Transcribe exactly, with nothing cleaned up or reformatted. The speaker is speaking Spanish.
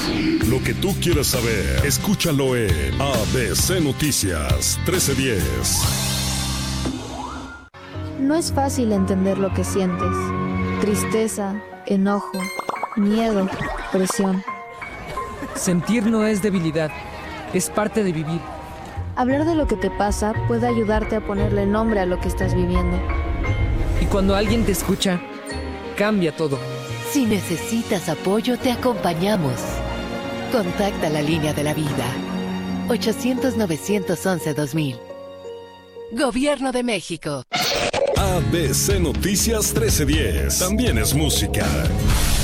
Lo que tú quieres saber, escúchalo en A B C Noticias trece diez. No es fácil entender lo que sientes. Tristeza, enojo, miedo, presión. Sentir no es debilidad, es parte de vivir. Hablar de lo que te pasa puede ayudarte a ponerle nombre a lo que estás viviendo. Y cuando alguien te escucha, cambia todo. Si necesitas apoyo, te acompañamos. Contacta la línea de la vida. ochocientos, novecientos once, dos mil. Gobierno de México. A B C Noticias trece diez. También es música.